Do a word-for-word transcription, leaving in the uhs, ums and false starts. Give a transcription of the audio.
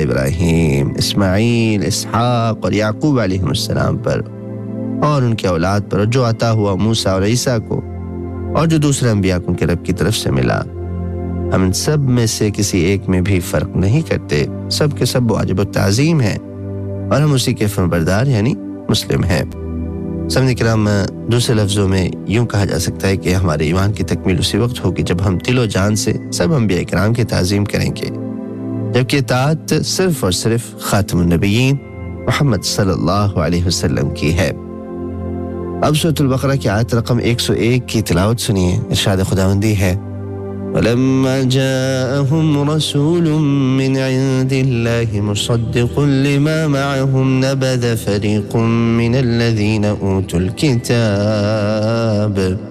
इब्राहीम, इस्माईल, इसहाक और याकूब अलैहिस्सलाम पर और उनके औलाद पर, और जो अता हुआ मूसा और ईसा को और जो दूसरे अंबिया को उनके रब की तरफ से मिला। हम इन सब में से किसी एक में भी फर्क नहीं करते, सब के सब वाजिब ताज़ीम हैं और हम उसी के फरमाबरदार यानी मुस्लिम हैं। सामने किराम, दूसरे लफ्ज़ों में यूं कहा जा सकता है कि हमारे ईमान की तकमील उसी वक्त होगी जब हम दिलो जान से सब अंबिया किराम की ताज़ीम करेंगे, जबकि इताअत सिर्फ और सिर्फ खातमुन नबिय्यीन मोहम्मद सल्लल्लाहु अलैहि वसल्लम की है। अब सूरह अल-बक़रा की आयत रकम एक सौ एक की तिलावत सुनिए। इरशाद खुदावंदी है, वलम्मा जाअहुम रसूलुम मिन इंदिल्लाहि मुसद्दिक़ुन लिमा मअहुम नबज़ फ़रीक़ुम मिनल्लज़ीना ऊतुल किताब